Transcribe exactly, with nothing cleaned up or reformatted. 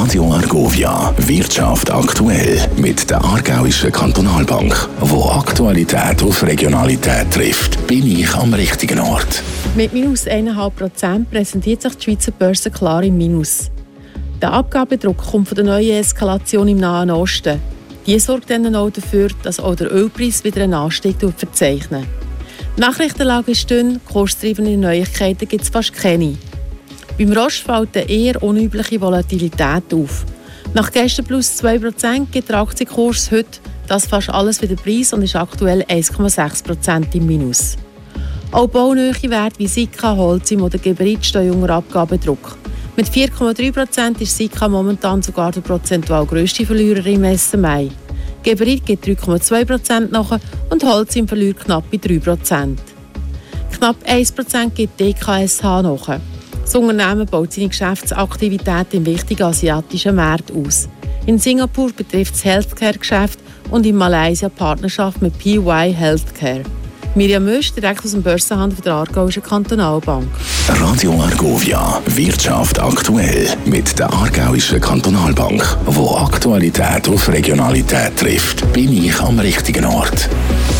Radio Argovia, Wirtschaft aktuell mit der Aargauischen Kantonalbank. Wo Aktualität auf Regionalität trifft, bin ich am richtigen Ort. Mit minus eins Komma fünf Prozent präsentiert sich die Schweizer Börse klar im Minus. Der Abgabedruck kommt von der neuen Eskalation im Nahen Osten. Die sorgt dann auch dafür, dass auch der Ölpreis wieder einen Anstieg verzeichnet. Die Nachrichtenlage ist dünn, kostentreibende Neuigkeiten gibt es fast keine. Beim Rost fällt eine eher unübliche Volatilität auf. Nach gestern plus zwei Prozent gibt der Aktienkurs heute das fast alles wieder Preis und ist aktuell eins Komma sechs Prozent im Minus. Auch baunähe Werte wie Sika, Holcim oder Geberit stehen unter Abgabedruck. Mit vier Komma drei Prozent ist Sika momentan sogar der prozentual grösste Verlierer im S M I. Geberit gibt drei Komma zwei Prozent nach und Holcim verliert knapp bei drei Prozent. Knapp ein Prozent gibt D K S H nach. Das Unternehmen baut seine Geschäftsaktivität im wichtigen asiatischen Markt aus. In Singapur betrifft das Healthcare-Geschäft und in Malaysia Partnerschaft mit P Y Healthcare. Miriam Mösch, direkt aus dem Börsenhandel der Aargauischen Kantonalbank. Radio Argovia, Wirtschaft aktuell mit der Aargauischen Kantonalbank. Wo Aktualität auf Regionalität trifft, bin ich am richtigen Ort.